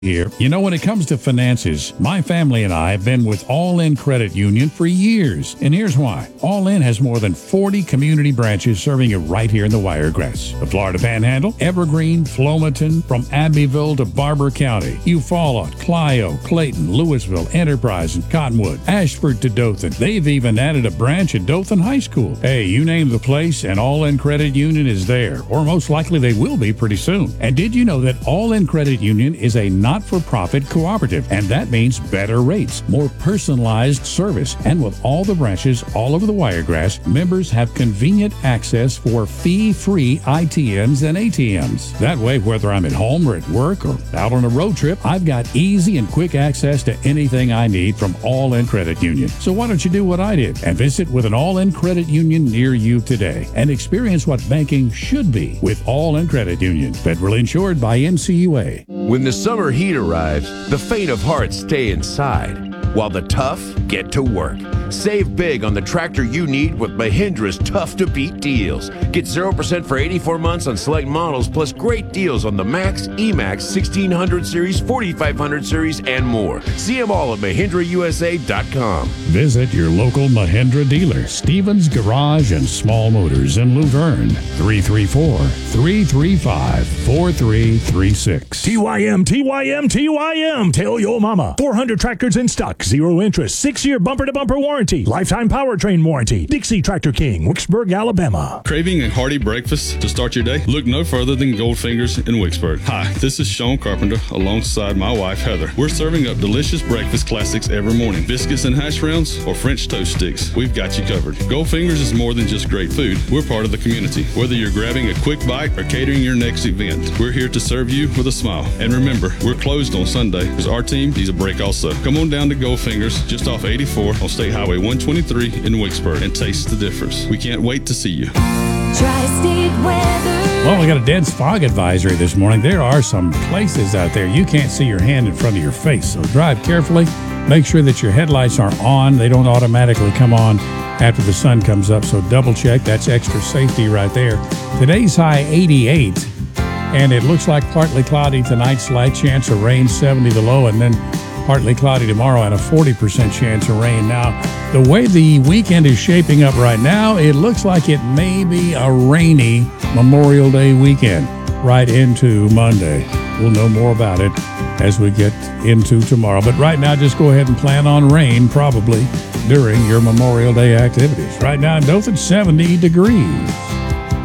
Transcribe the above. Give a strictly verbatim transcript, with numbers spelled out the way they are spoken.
Here, you know, when it comes to finances, my family and I have been with All In Credit Union for years. And here's why. All In has more than forty community branches serving you right here in the Wiregrass. The Florida Panhandle, Evergreen, Flomaton, from Abbeville to Barber County, Eufaula, Clio, Clayton, Louisville, Enterprise, and Cottonwood, Ashford to Dothan. They've even added a branch at Dothan High School. Hey, you name the place and All In Credit Union is there, or most likely they will be pretty soon. And did you know that All In Credit Union is a not-for-profit cooperative, and that means better rates, more personalized service, and with all the branches all over the Wiregrass, members have convenient access for fee-free I T Ms and A T Ms. That way, whether I'm at home or at work or out on a road trip, I've got easy and quick access to anything I need from All In Credit Union. So why don't you do what I did and visit with an All In Credit Union near you today and experience what banking should be with All In Credit Union. Federally insured by N C U A. When the summer heat arrives, the faint of heart stay inside, while the tough get to work. Save big on the tractor you need with Mahindra's tough-to-beat deals. Get zero percent for eighty-four months on select models, plus great deals on the Max, E-Max, sixteen hundred series, forty-five hundred series, and more. See them all at Mahindra U S A dot com. Visit your local Mahindra dealer, Stevens Garage and Small Motors in Luverne, three three four, three three five, four three three six. T Y M, T Y M, T Y M. Tell your mama. four hundred tractors in stock, zero interest, six-year bumper-to-bumper warranty, lifetime powertrain warranty. Dixie Tractor King, Wicksburg, Alabama. Craving a hearty breakfast to start your day? Look no further than Goldfingers in Wicksburg. Hi, this is Sean Carpenter alongside my wife, Heather. We're serving up delicious breakfast classics every morning. Biscuits and hash browns or French toast sticks. We've got you covered. Goldfingers is more than just great food. We're part of the community. Whether you're grabbing a quick bite or catering your next event, we're here to serve you with a smile. And remember, we're closed on Sunday because our team needs a break also. Come on down to Goldfingers just off eighty-four on State Highway one twenty-three in Wicksburg and taste the difference. We can't wait to see you. Tri-State weather. Well, we got a dense fog advisory this morning. There are some places out there you can't see your hand in front of your face, so drive carefully. Make sure that your headlights are on. They don't automatically come on after the sun comes up, so double check. That's extra safety right there. Today's high eighty-eight, and it looks like partly cloudy tonight, slight chance of rain, seventy the low, and then partly cloudy tomorrow and a forty percent chance of rain. Now, the way the weekend is shaping up right now, it looks like it may be a rainy Memorial Day weekend right into Monday. We'll know more about it as we get into tomorrow. But right now, just go ahead and plan on rain probably during your Memorial Day activities. Right now in Dothan, seventy degrees.